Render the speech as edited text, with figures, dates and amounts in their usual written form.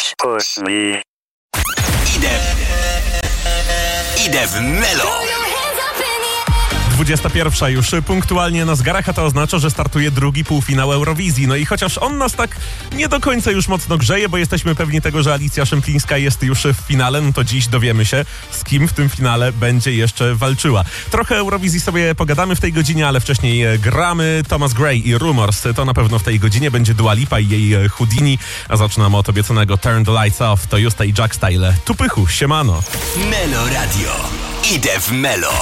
Push me. Idę w Melo. 21 już punktualnie na zegarach, a to oznacza, że startuje drugi półfinał Eurowizji. No i chociaż on nas tak nie do końca już mocno grzeje, bo jesteśmy pewni tego, że Alicja Szemplińska jest już w finale, no to dziś dowiemy się, z kim w tym finale będzie jeszcze walczyła. Trochę Eurowizji sobie pogadamy w tej godzinie, ale wcześniej gramy. Thomas Gray i Rumors, to na pewno w tej godzinie będzie Dua Lipa i jej Houdini, a zaczynamy od obiecanego Turn the Lights Off, to Justa i Jack Style. Tu pychu, siemano. Melo Radio. Idę w Melo.